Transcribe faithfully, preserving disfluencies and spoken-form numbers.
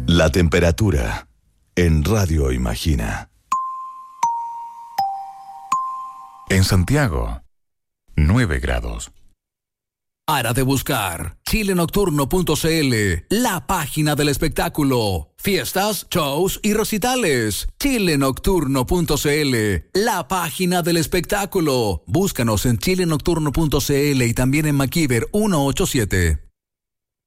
La temperatura en Radio Imagina. En Santiago, nueve grados. Hora de buscar chile nocturno punto c l, la página del espectáculo. Fiestas, shows y recitales. chile nocturno punto c l, la página del espectáculo. Búscanos en chile nocturno punto c l y también en MacGyver ciento ochenta y siete.